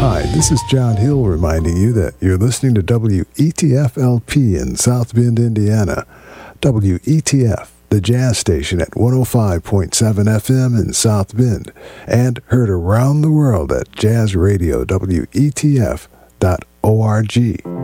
Hi, this is John Hill reminding you that you're listening to WETF-LP in South Bend, Indiana. WETF, the jazz station at 105.7 FM in South Bend, and heard around the world at jazzradiowetf.org.